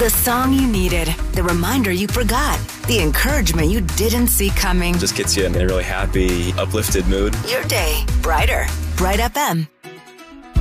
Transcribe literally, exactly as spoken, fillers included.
The song you needed, the reminder you forgot, the encouragement you didn't see coming. Just gets you in a really happy, uplifted mood. Your day brighter. Bright F M.